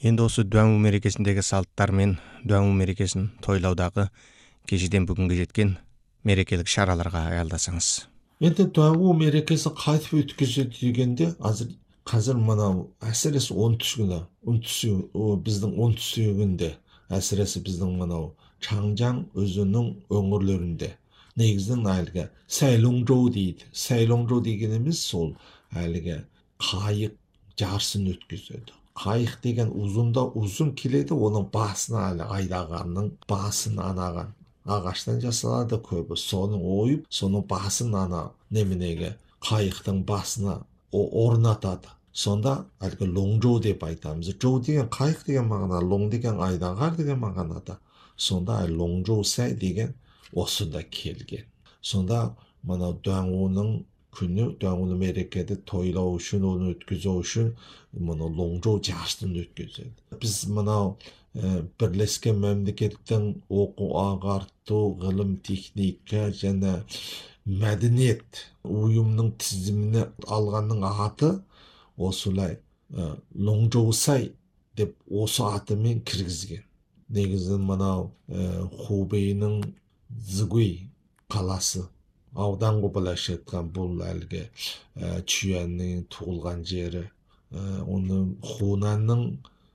Енді осы Дуаңу мерекесіндегі салттар мен Дуаңу мерекесін тойлаудағы кешеден бүгінге жеткен мерекелік шараларға аялдасаңыз. Енді Дуаңу мерекесі қайтып өткізеді дегенде, қазір мынау әсіресе біздің оңтүстігінде, әсіресе біздің мынау Чаңжаң өзінің өңірлерінде негізінен әлгі Сайлоңжоу дейді. Сайлоңжоу дегеніміз сол әлгі қайық жарысын өткізеді. Қайық деген ұзын келеді, оның басына әлі айдағанның басын анаған ағаштан жасалады көбі. Соның ойып, соның басын неменеге қайықтың басына орнатады. Сонда әлгі лоңжоу деп айтамыз. Жоу деген қайық деген мағына, лоң деген айдағар деген мағынада. Сонда лоңжоу сәй деген осында келген. Сонда мынау Дуаңуның күні, Дуаңуны мерекеде тойлау үшін, оны өткізу үшін мұны лоңжоу жарыстын өткізеді. Біз мынау бірлескен мемлекеттің оқу ағарту, ғылым, техника және мәдениет ұйымының тізіміне алғанның аты осылай лоңжоу сай деп осы атымен кіргізген. Негізі мынау Хубейдің Зигуй қаласы, ауданғы былайша айтқан, бұл әлгі Чүәннің туылған жері. Оны Хунанның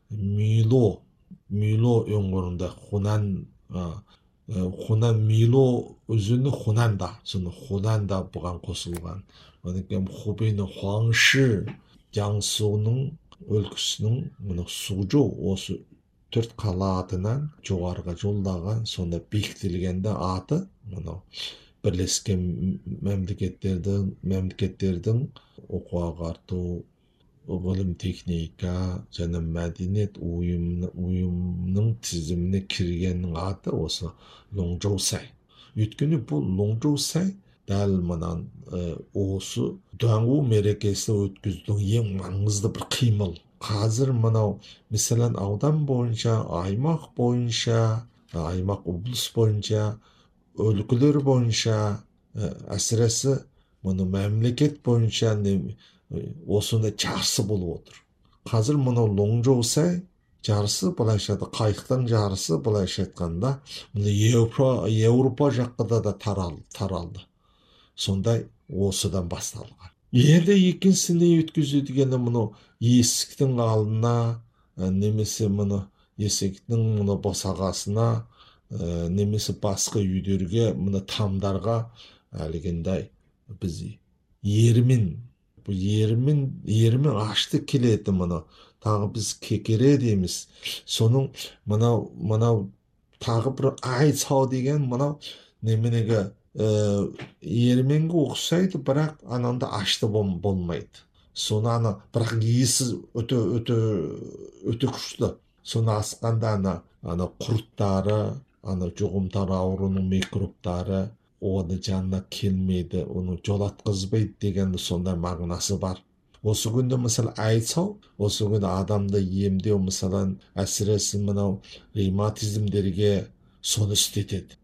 Мило өңірінде, Хунан Мило өзіні Хунанда, соны Хунанда бұған қосылған. Одан Хубейдің Хуаңши Жаңсуның өлкесінің мұны Сужоу осы 4 қала атынан жоғарыға жолдаған, сонда бекітілгенде аты мұны бірлескен мемлекеттердің оқу ағарту, ғылым, техника және мәдениет ұйымының тізіміне кіргеннің аты осы лоңжоу сай. Өйткені бұл лоңжоу сай дәл мұнан осы Дуаңу мерекесі өткізудің ең маңызды бір қимыл. Қазір мынау мәселен аудан бойынша, аймақ бойынша, аймақ облыс бойынша, өлкелер бойынша, әсіресе мұны мемлекет бойынша осында жарысы болып отыр. Қазір мынау лоңжоу сай жарысы, былайша айтқанда, қайықтың жарысы, былайша айтқанда, Еуропа жаққа да таралды. Сондай осыдан басталған. Енді екіншісіне өткізу дегені мұны есіктің алдына, немесе мұны есіктің мұны босағасына, немесе басқа үйлерге, мұны тамдарға әлгендай біз ерімен ашты келеді мұны. Тағы біз кекере дейміз. Соның мынау тағы бір айцау деген мұнау неменеге ерменге ұқсайды, бірақ ананда ашты болмайды. Соны бірақ иесі өте күшті. Соны асқанда құрттары, жұғымтар ауруының микробтары оны жанына келмейді, оны жолатқызбайды деген сондай мағынасы бар. Осы күнде мысалы айтсау, осы күнде адамды емдеу, мысалы әсіресе мынау ревматизмдерге соны істетеді.